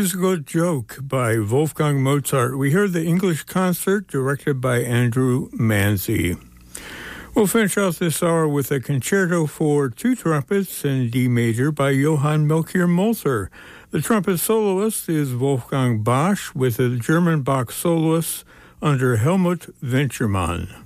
musical joke by Wolfgang Mozart. We heard the English concert directed by Andrew Manzi. We'll finish out this hour with a concerto for two trumpets in D major by Johann Melchior Molzer. The trumpet soloist is Wolfgang Bosch with a German Bach soloist under Helmut Venturmann.